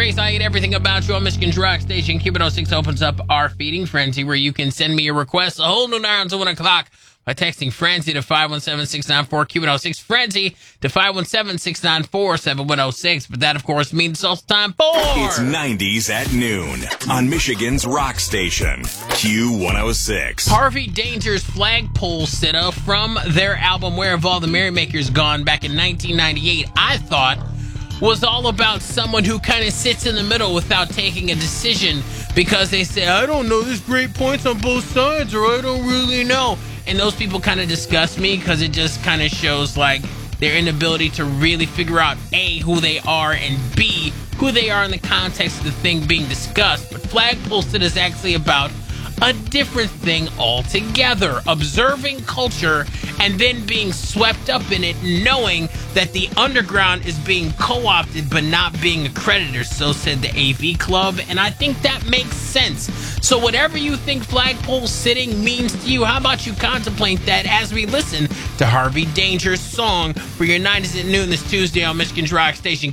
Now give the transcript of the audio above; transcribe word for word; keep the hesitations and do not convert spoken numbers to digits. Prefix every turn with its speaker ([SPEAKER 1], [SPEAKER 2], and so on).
[SPEAKER 1] Trace. I eat everything about you on Michigan's Rock Station. Cuban oh six opens up our feeding frenzy where you can send me your requests a whole new hour until one o'clock by texting Frenzy to five one seven, six nine four, Cuban oh six, Frenzy to five one seven, six nine four, seven one oh six. But that, of course, means it's also time for...
[SPEAKER 2] It's nineties at noon on Michigan's Rock Station, Q one oh six.
[SPEAKER 1] Harvey Danger's flagpole sitter from their album Where Have All the Merrymakers Gone back in nineteen ninety-eight, I thought was all about someone who kind of sits in the middle without taking a decision because they say, I don't know, there's great points on both sides, or I don't really know. And those people kind of disgust me because it just kind of shows like their inability to really figure out A, who they are, and B, who they are in the context of the thing being discussed. But flagpole sit is actually about a different thing altogether. Observing culture and then being swept up in it, knowing that the underground is being co-opted but not being accredited. So said the A V Club, and I think that makes sense. So whatever you think flagpole sitting means to you, how about you contemplate that as we listen to Harvey Danger's song for your nineties at noon this Tuesday on Michigan's Rock Station.